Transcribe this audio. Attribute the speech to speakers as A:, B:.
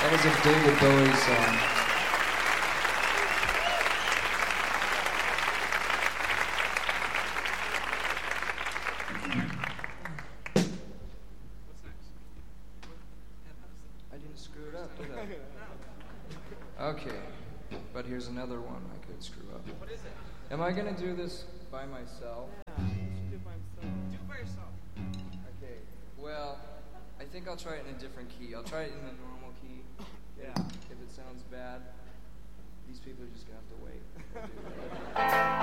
A: That was a David Bowie song. I didn't screw it up, did I? Okay, but here's another one I could screw up. What is it? Am I gonna do this by myself?
B: Yeah, you should do it by himself.
C: Do it by yourself.
A: Okay, well, I think I'll try it in a different key. I'll try it in the normal key.
B: Yeah.
A: If it sounds bad, these people are just gonna have to wait.